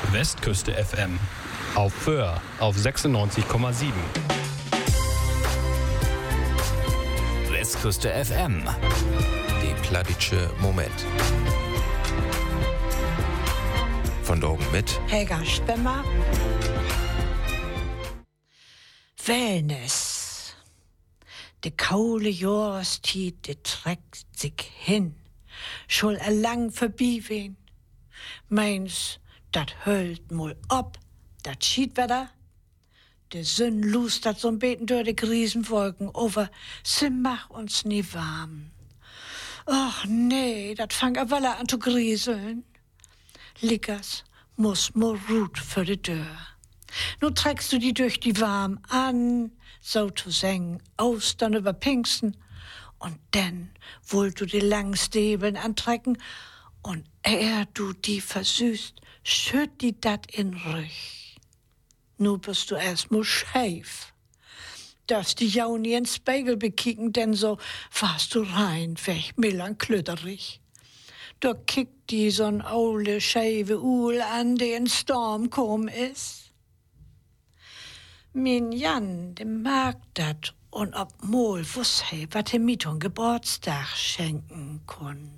Westküste FM. Auf Föhr auf 96,7. Westküste FM. Die Plattitsche Moment. Von Dogen mit Helga Spemmer. Wellness. De kaule Jahrestied, de trägt sich hin. Schul lang vorbei wen. Meins, dat hölt mol op, dat Schiedwetter. De Sonn lustert so'n beten durch de Riesenwolken over. Sie mach uns nie warm. Ach nee, dat fang a Waller an zu grieseln. Lickers muss mo Rut für de Dörr. Nu trägst du die durch die warm an, so zu singen, Austern über Pfingsten. Und dann wollt du die langen Stäbeln antrecken und du die versüßt, schütt die dat in Rüch. Nu bist du erstmal scheif. Darfst die jau nie in Spiegel bekicken, denn so warst du rein, weg, klötterig. Da kickt die so'n aule, scheive Uhl an, die in Storm kom is. Min Jan, dem mag dat, und ob mol wuss he, wat he mit on Geburtstag schenken kon.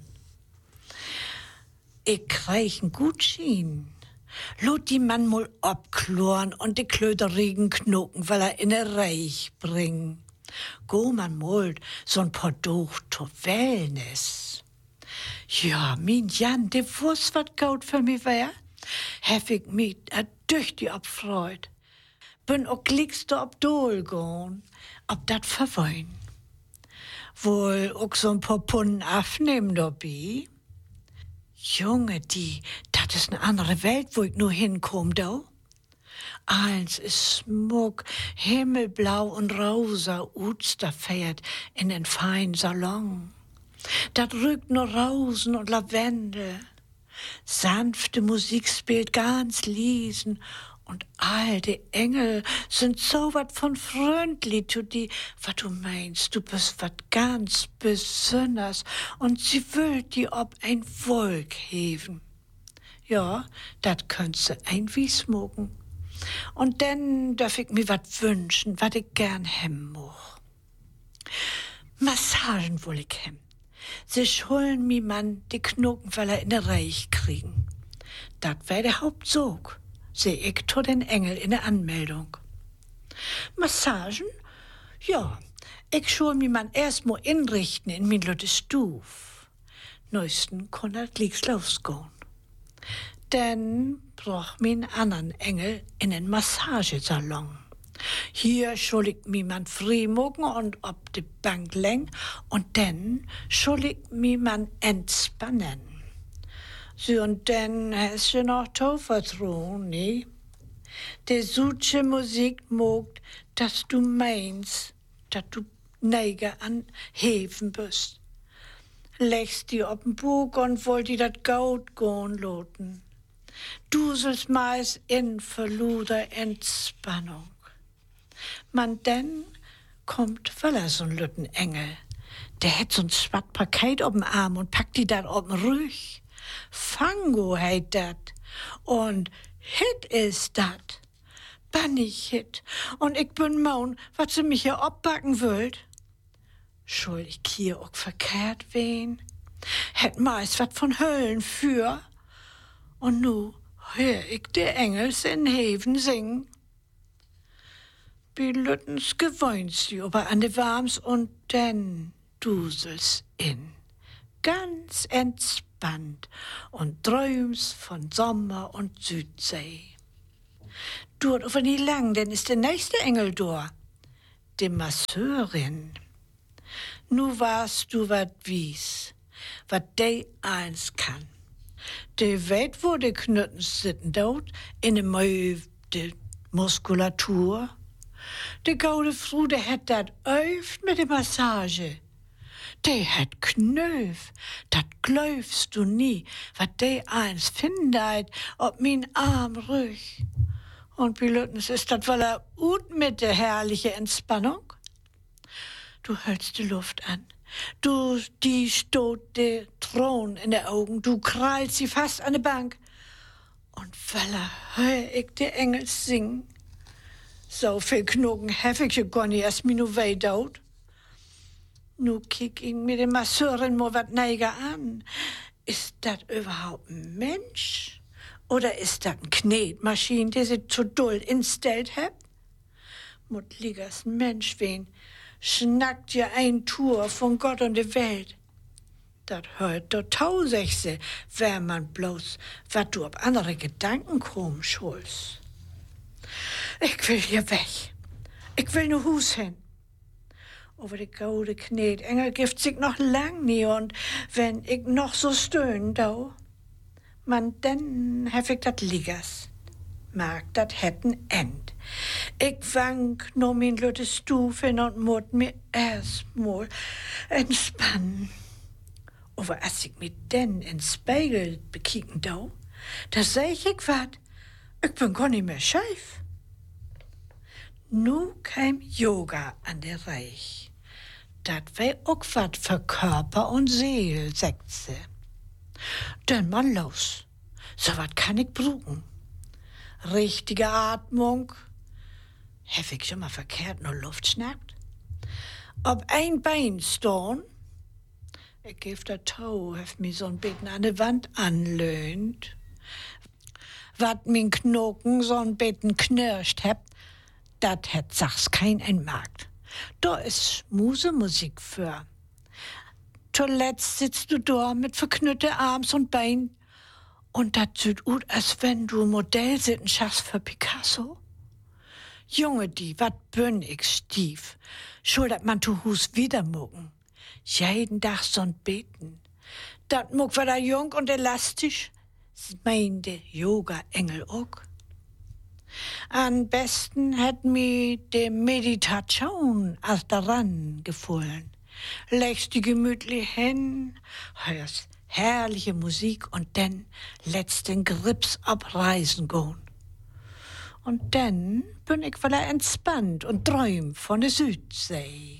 Ich krieg n Gutschein. Lot die Mann mol abkloren und die klöderigen Knoken, weil in ne Reich bring. Go man mol so'n paar Doch to Wellness. Ja, min Jan, de wuss wat gaut für mi wär, hef ich mi durch die abfreut. Bin auch klickst ob Dol gehen, ob dat verwein. Wohl auch so'n paar Punnen aufnehmen dabei. Junge, dat is ne andere Welt, wo ich nur hinkomm, da. Eins is smug, himmelblau und rosa, Utsterfährt in den feinen Salon. Dat rückt nur Rosen und Lavendel. Sanfte Musik spielt ganz liesen und all die Engel sind so wat von freundlich zu die, wat du meinst, du bist wat ganz besonders und sie will die ob ein Volk heben. Ja, dat könntest du ein wie smoken. Und dann darf ich mir wat wünschen, wat ich gern hem moch. Massagen will ich hem. Sie schulden mi man die Knokenfeller in der Reich kriegen. Dat wär der Hauptsog. Seh ich to den Engel in der Anmeldung. Massagen? Ja, ich schul mi man erst mo inrichten in min Lütte Stuf. Neuesten kon dat lieg's losgehen. Dann brauch min anderen Engel in den Massagesalon. Hier schul ich mi man frimogen und ob de Bank läng und dann schul ich mi man entspannen. So, und dann hast du noch Tauvertrauen, ne? Die südsche Musik mogt, dass du meinst, dass du Neiger an Häfen bist. Legst die ob'n Bug und wollt die dat Gaut gehen loten. Du sollst meist in verluder Entspannung. Man denn kommt Wöller so'n lütten Engel. Der hätt so'n schwatt Paket ob'n Arm und packt die dat ob'n Rüch. Fango heit dat. Und Hit is dat. Bannig Hit. Und ich bin maun, wat sie mich hier abbacken wollt. Schuld ich hier auch verkehrt wen? Hätt meist wat von Höllen für. Und nu hör ich de Engels in Heven singen. Bi Lüttens gewöhnt sie aber an de Warms und denn duselst in. Ganz entspannt und träumst von Sommer und Südsee. Dort aber nie lang, denn ist der nächste Engel dort, die Masseurin. Nu warst du wat wies, wat de eins kann. De weet wo de Knütten sitten dort, in de de Muskulatur. De goude Frau, de het dat öft mit de Massage. De het knöf, dat glaubst du nie, wat de eins findet ob min Arm rüch. Und Pilotens ist dat weil ut mit der herrliche Entspannung. Du hältst die Luft an. Du, die stot der Thron in der Augen. Du krallst sie fast an der Bank. Und weil hör ich die Engel singen. So viel Knogen hef ich ja gar nicht, als mir nu weh daut. Nu kick ich mir den Masseurin mal wat neiger an. Ist das überhaupt ein Mensch? Oder ist das ein Knetmaschine, die sich zu doll instellt hat? Mut liegers Mensch wen, schnackt ja ein Tour von Gott und der Welt. Dat hört do tausendste, wär man bloß, wat du ob andere Gedanken komm, Schulz. Ich will hier weg. Ich will ne Hus hin. Aber die gaude Knetengel gift sich noch lang nie und wenn ich noch so stöhn, da, man denn hef ich dat liegers. Mag dat hätten end. Ich wank no min lütte Stufe und mut mir erstmal entspannen. Aber als ich mich denn ins Spiegel bekicken da seh ich wat, ich bin gar nicht mehr scheif. Nu kam Yoga an der Reich. Dat wär auch wat für Körper und Seele, sagt sie. Denn mal los, so wat kann ich brugen. Richtige Atmung. Hef ich schon mal verkehrt nur Luft schnappt? Ob ein Bein stehen? Ich geb der Toe, hef mi so'n Beten an de Wand anlöhnt. Wat min Knochen so'n Beten knirscht heb, dat het sachs kein Markt. Da is Musemusik für. Zuletzt sitzt du da mit verknütte Arms und Bein und dat sieht ut, als wenn du Modell sitten schaffst für Picasso. Junge, die, wat bin ich stief. Schuldet man tu Hus wieder mucken. Jeden Tag so'n Beten. Dat muck war da jung und elastisch, meinte Yoga-Engel auch. Am besten hätt mi de Meditation als daran gefohlen. Legst die gemütlich hin, hörst herrliche Musik und dann letzt den Grips abreisen gehen. Und dann bin ich wieder entspannt und träum von der Südsee.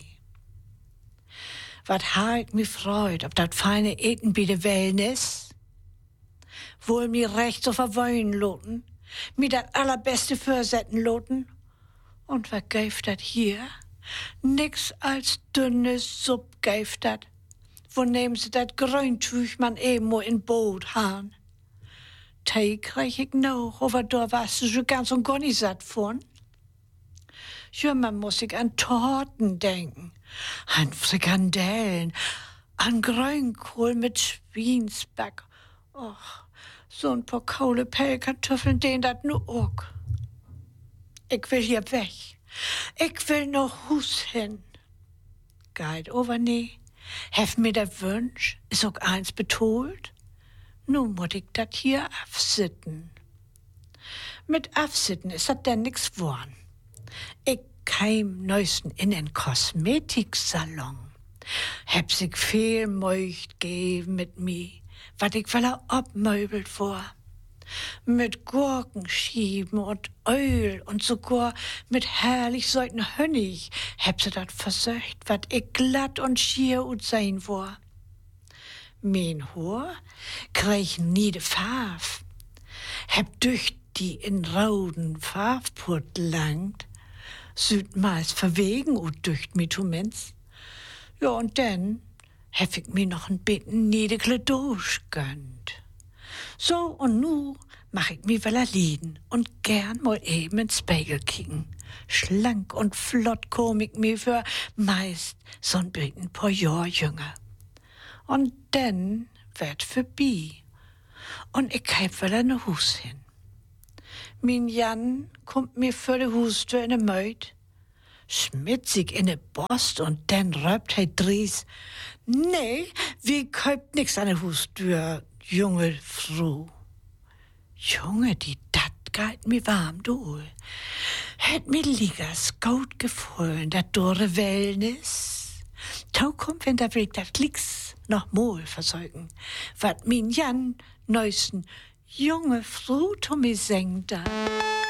Wat ha ich mi freut, ob dat feine Eten bi de Wellness? Wohl mi recht so verwöhnen loten, mi dat allerbeste Försetten loten. Und wat gäft dat hier? Nix als dünnes Supp gäft dat. Wo nehmen sie dat Grüntüch man eben in Boot han? Tee krieg ich noch, aber da warst du schon ganz und gar nicht satt von. Ja, man muss sich an Torten denken, an Frikandellen, an Grünkohl mit Schweinsback. Och, so ein paar Kohlepellkartoffeln, den dat nu auch. Ich will hier weg. Ich will noch Hus hin. Geht over nie. Hef mir der Wünsch, is auch eins betolt. Nun muss ich dat hier afsitten. Mit afsitten is dat denn nix worn. Ich keim neuesten in en Kosmetiksalon. Heb sich viel Möcht geben mit mi, wat ich weil abmöbelt vor. Mit Gurkenschieben und Öl und sogar mit herrlich säuten Honig heb sie dat versöcht, wat ich glatt und schier und sein vor. Mein Haar krieg nie de Farf, heb durch die in roden Farfput langt, süd meist verwegen und dücht mi tu Mensch. Ja, und dann hef ich mir noch ein bisschen niedekle durchgönnt. So, und nu mach ich mi weller lieden und gern mal eben ins Spiegel kicken. Schlank und flott komm ich mir für meist so'n bisschen paar Jahr jünger. Und dann werd vorbei. Und ich hab weller ne Hus hin. Min Jan kommt mir für de Hustür in de Meut, schmitzig in de Borst und dann röpt he dries. Nee, wie kauft nix an de Hustür, junge Frau. Junge, die dat geht mir warm, du. Hätt mir liegers gut gefallen, dat dore Wellness. Tau kommt, wenn da will ich dat Klicks noch mal versäugen, wat min Jan neuesten junge Frau to mi sengt da.